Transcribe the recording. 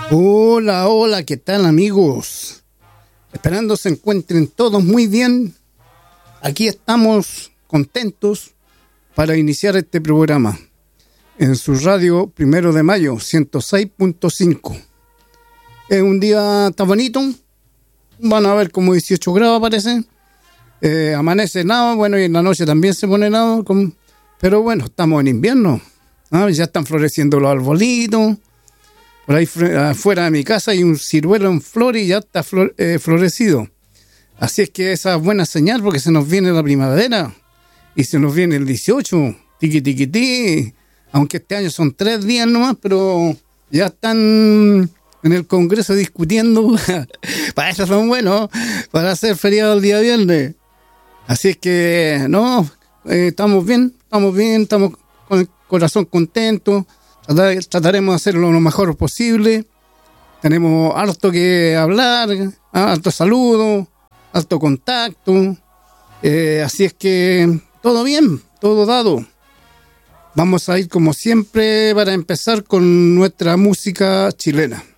Hola, hola, ¿qué tal amigos? Esperando se encuentren todos muy bien. Aquí estamos contentos para iniciar este programa en su radio 1 de mayo 106.5. Es un día tan bonito. Van a ver como 18 grados parece. Amanece nada, bueno, y en la noche también se pone nada. Pero bueno, estamos en invierno. Ya están floreciendo los arbolitos. Por ahí afuera de mi casa hay un ciruelo en flor y ya está florecido. Así es que esa es buena señal porque se nos viene la primavera y se nos viene el 18. Tiqui, tiqui, tiqui. Aunque este año son 3 días nomás, pero ya están en el Congreso discutiendo. Para eso son buenos, para hacer feriado el día viernes. Así es que, estamos bien, estamos con el corazón contento. Trataremos de hacerlo lo mejor posible. Tenemos harto que hablar, harto saludo, harto contacto. Así es que todo bien, todo dado. Vamos a ir como siempre para empezar con nuestra música chilena.